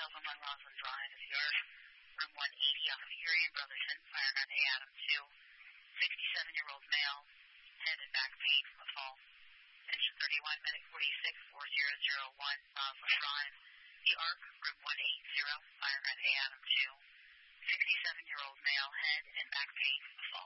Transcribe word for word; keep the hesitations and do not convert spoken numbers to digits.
Alpha one Roslyn Drive is yours. Room one eighty off of Erie and Brotherton, fire on A Adam two. sixty-seven-year-old male, head and back pain from a fall. Engine thirty-one, medic forty-six four zero zero one, Roslyn Drive. The Arc, room one eighty, fire on A Adam two. sixty-seven-year-old male, head and back pain from a fall.